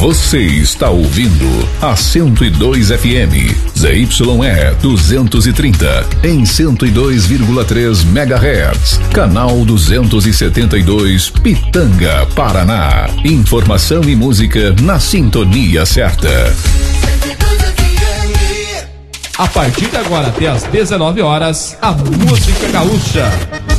Você está ouvindo a 102 FM, ZYE 230, em 102,3 MHz. Canal 272, Pitanga, Paraná. Informação e música na sintonia certa. A partir de agora até às 19 horas, a música gaúcha.